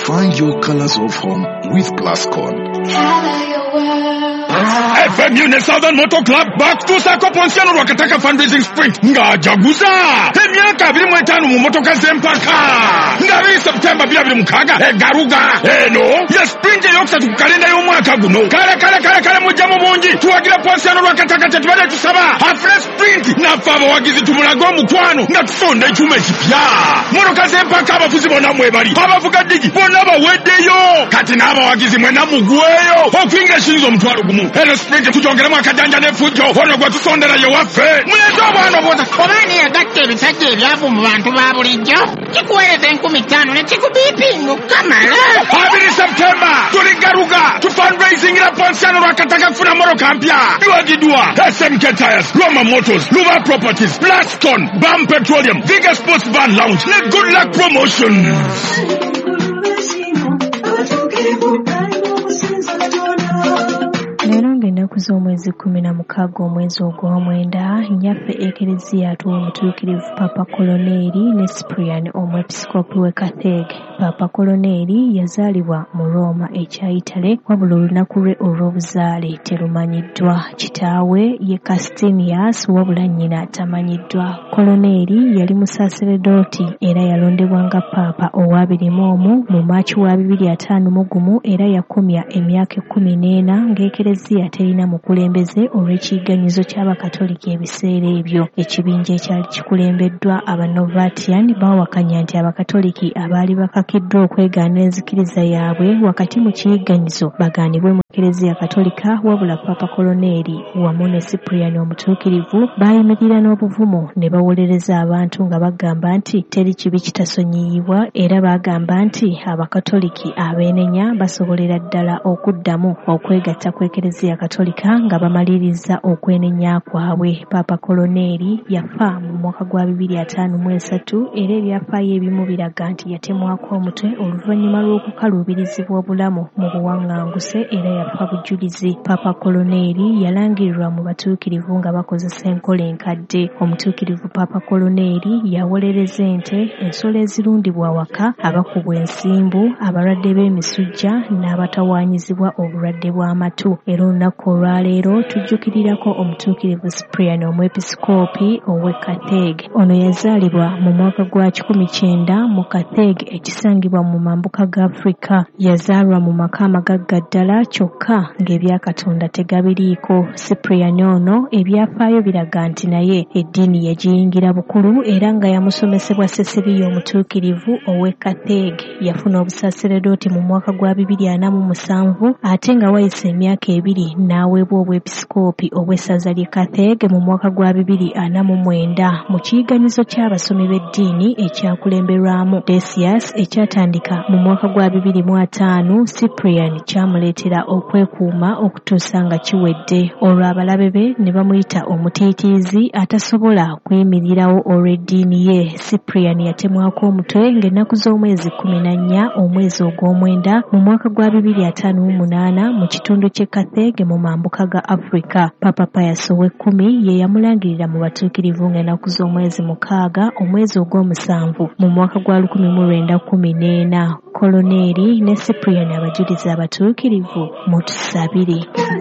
Find your colors of home with Plascon. FM ne Southern Motor Club back to Sako Ponsiano wakataka fundraising sprint ngajaguza emyaka 25 mu motoka zempaka ngari September 26 egaruga eno ya sprint yoksa tukalenda y'omwaka guno kale mujja mu bungi tuwagira Ponsiano wakataka tetubale tusaba afresh sprint na fabo wagizi tumulago mukwano nga tusonda ekyuma ekipya motoka zempaka abafuzi bonna mwebali abavuga digi bonna baweddeyo kati n'aba wagizi mwena mugweyo okwinga shinzo omutwalo gumu sprint kujongera mwakajanja nefujo ono gwa tusondera yo waffe mulezo bwana bota obani yagatte ebisajja ebyavu mu bantu ba bulijjo kikuweereza 15 ne kikubipinga kamala 2 September tuligaruga tu fundraising ila Ponsiano wakataka kufuna motoka mpya Dua SMK Tires Roma Motors Luva Properties Plascon BAM Petroleum Viga Sports Van Lounge ne Good Luck Promotions. Leero ng'ennaku z'omwezi 16 omwezi ogw'omwenda nnyaffe ekereziya atuwa omutuukirivu Papa Koloneri ne Cyprian omwepisikoopi w'e Kathege. Papa Koloneri yazaalibwa mu Roma ekya Italy wabula olunaku lwe olw'obuzaale terumanyiddwa. Kitaawe ye Castinius wabula nnyina tamanyiddwa. Koloneri yali musaaseredooti era yalondebwa nga Papa owa 21 mu Maaci wa 2051 era yakomya emyaka 14 ng'ekereziya terina mukulembeze olw'ekiyiganyizo ky'Abakatolika ebiseera ebyo. Ekibinja ekyali kikulembeddwa Abanovatian bawakanya nti Abakatoliki abaali bakakiddwa okwegaana enzikiriza yaabwe wakati mu kiyiganyizo bagaanibwe mu Ekereziya Katolika wabula Papa Koloneri wamu ne Cyprian omutuukirivu baayimirira n'obuvumo ne bawolereza abantu nga bagamba nti teri kibi kitasonyiyibwa era baagamba nti Abakatoliki abeenenya basobolera ddala okuddamu okwegatta ku Ekereziya Katolika nga bamaliriza okwenenya kwabwe. Papa Koloneri yafa mu mwaka gwa 2053 era ebyafaayo ebimu biraga nti yatemwako omutwe oluvannyuma lw'okukaluubirizibwa obulamu mu buwaŋŋanguse era yafa bujulizi. Papa Koloneri yalangirirwa mu batuukirivu nga bakozesa enkola enkadde. Omutuukirivu Papa Koloneri yawolereza ente, ensolo ezirundibwa waka, abakubwa ensimbu, abalwadde b'emisujja n'abatawaanyizibwa obulwadde bw'amatu. Era olunaku olwaleero tujjukirirako omutuukirivu Cyprian omwepisikoopi ow'e Kathege. Ono yazaalibwa mu mwaka gwa 1900 mu Kathege ekisangibwa mu mambuka ga Afrika. Yazaalwa mu maka amagagga ddala kyokka ng'ebya Katonda tegabiriiko. Cyprian ono ebyafaayo biraga nti naye eddiini yagiyingira bukulu era nga yamusomesebwa Cecilia omutuukirivu ow'e Kathege. Yafuna obusaaseredooti mu mwaka gwa 2047 ate nga wayise emyaka 2 n'aweebwa obwepisikoopi obw'essaza ly'e Kathege mu mwaka gwa 2049 mu kiyiganyizo ky'abasomi b'eddiini ekyakulemberwamu Decius ekyatandika mu mwaka gwa 2005. Cyprian kyamuleetera okwekuuma okutuusa nga kiwedde. Olwo abalabe be ne bamuyita omutiitiizi atasobola kweyimirirawo olw'eddiini ye. Cyprian yatemwako omutwe ng'ennaku z'omwezi 14 omwezi ogw'omwenda mu mwaka gwa 2058 mu kitundu ky'e Kathege mu mambuka ga Afrika. Papa Pius ow'Ekkumi ye yamulangirira mu batuukirivu ng'ennaku z'omwezi 6 omwezi ogw'omusanvu mu mwaka gwa 1914. Koloneri ne Cyprian abajulizi abatuukirivu mutusabire.